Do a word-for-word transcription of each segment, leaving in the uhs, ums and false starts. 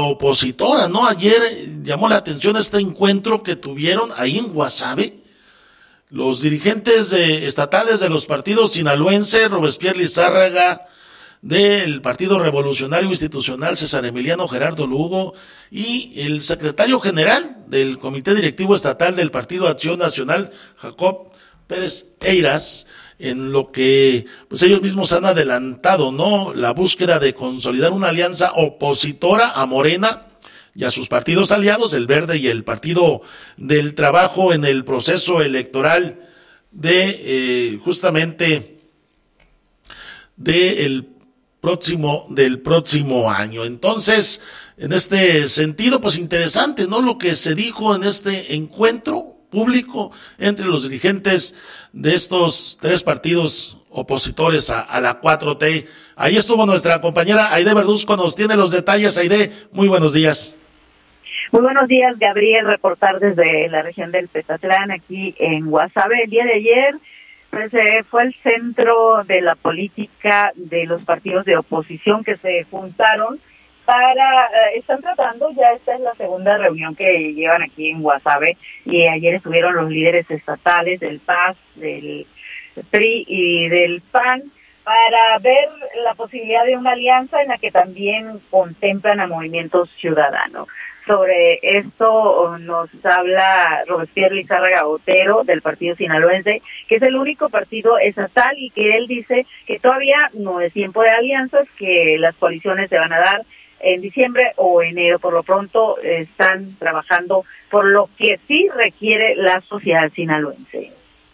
opositora, ¿no? Ayer llamó la atención este encuentro que tuvieron ahí en Guasave los dirigentes eh, estatales de los partidos sinaloense, Robespierre Lizárraga, del Partido Revolucionario Institucional, César Emiliano Gerardo Lugo, y el secretario general del Comité Directivo Estatal del Partido Acción Nacional, Jacob Pérez Eiras, en lo que pues ellos mismos han adelantado, ¿no? La búsqueda de consolidar una alianza opositora a Morena y a sus partidos aliados, el Verde y el Partido del Trabajo, en el proceso electoral de eh, justamente del próximo del próximo año. Entonces, en este sentido, pues interesante, ¿no? Lo que se dijo en este encuentro público entre los dirigentes de estos tres partidos opositores a, a la cuatro T. Ahí estuvo nuestra compañera Aide Verduzco, nos tiene los detalles. Aide, muy buenos días. Muy buenos días, Gabriel, reportar desde la región del Petatlán, aquí en Guasave. El día de ayer pues, eh, fue el centro de la política de los partidos de oposición que se juntaron para, eh, están tratando, ya esta es la segunda reunión que llevan aquí en Guasave, y ayer estuvieron los líderes estatales del P A S, del P R I y del P A N, para ver la posibilidad de una alianza en la que también contemplan a Movimiento Ciudadano. Sobre esto nos habla Robespierre Lizárraga Otero, del Partido Sinaloense, que es el único partido estatal, y que él dice que todavía no es tiempo de alianzas, que las coaliciones se van a dar en diciembre o enero. Por lo pronto están trabajando por lo que sí requiere la sociedad sinaloense.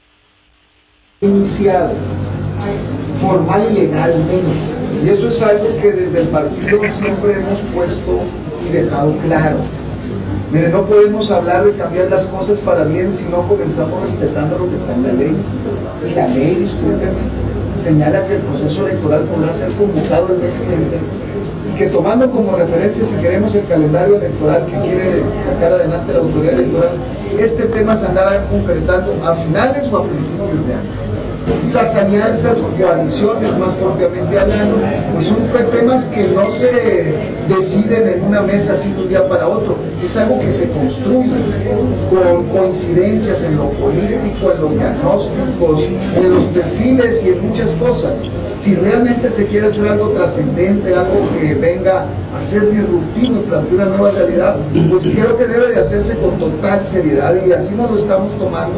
Iniciado formal y legalmente, y eso es algo que desde el partido siempre hemos puesto y dejado claro. Mire, no podemos hablar de cambiar las cosas para bien si no comenzamos respetando lo que está en la ley. Y la ley, discúlpenme, señala que el proceso electoral podrá ser convocado el mes siguiente, y que tomando como referencia, si queremos, el calendario electoral que quiere sacar adelante la autoridad electoral, este tema se andará concretando a finales o a principios de año. Y las alianzas o coaliciones, más propiamente hablando, pues son temas que no se deciden en una mesa así de un día para otro, es algo que se construye con coincidencias en lo político, en los diagnósticos, en los perfiles y en muchas cosas. Si realmente se quiere hacer algo trascendente, algo que venga a ser disruptivo y plantear una nueva realidad, pues creo que debe de hacerse con total seriedad, y así nos lo estamos tomando.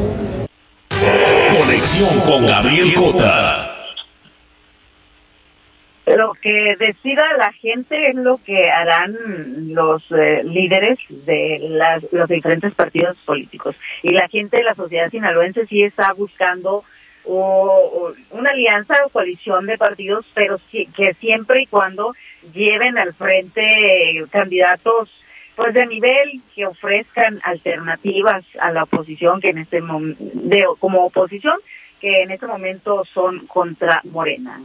Conexión con Gabriel Cota. Lo que decida la gente es lo que harán los eh, líderes de las, los diferentes partidos políticos. Y la gente de la sociedad sinaloense sí está buscando o, o una alianza o coalición de partidos, pero sí, que siempre y cuando lleven al frente eh, candidatos pues de nivel, que ofrezcan alternativas a la oposición, que en este momento, como oposición, que en este momento son contra Morena.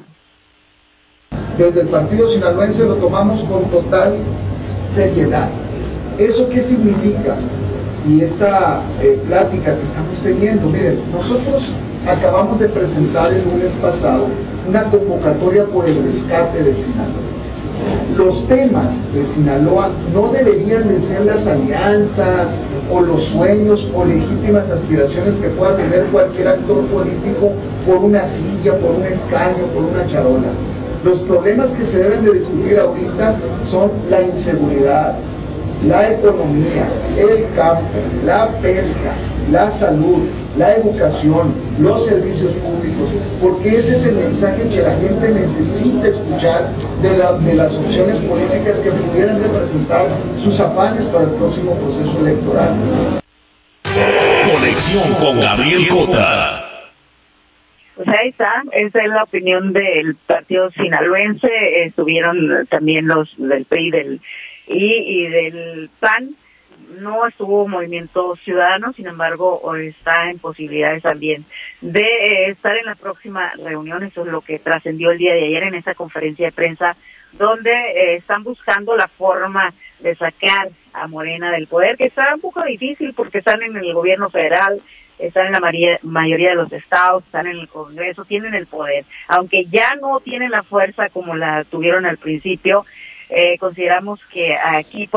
Desde el partido sinaloense lo tomamos con total seriedad. ¿Eso qué significa? Y esta eh, plática que estamos teniendo, miren, nosotros acabamos de presentar el lunes pasado una convocatoria por el rescate de Sinaloa. Los temas de Sinaloa no deberían de ser las alianzas o los sueños o legítimas aspiraciones que pueda tener cualquier actor político por una silla, por un escaño, por una charola. Los problemas que se deben de discutir ahorita son la inseguridad, la economía, el campo, la pesca, la salud, la educación, los servicios públicos, porque ese es el mensaje que la gente necesita escuchar de, la, de las opciones políticas que pudieran representar sus afanes para el próximo proceso electoral. Conexión con Gabriel Cota. Pues ahí está, esa es la opinión del partido sinaloense. Estuvieron también los del P R I del, y, y del P A N. No estuvo Movimiento Ciudadano, sin embargo, está en posibilidades también de eh, estar en la próxima reunión. Eso es lo que trascendió el día de ayer en esta conferencia de prensa, donde eh, están buscando la forma de sacar a Morena del poder, que está un poco difícil porque están en el gobierno federal, están en la mayoría, mayoría de los estados, están en el Congreso, tienen el poder. Aunque ya no tienen la fuerza como la tuvieron al principio, eh, consideramos que aquí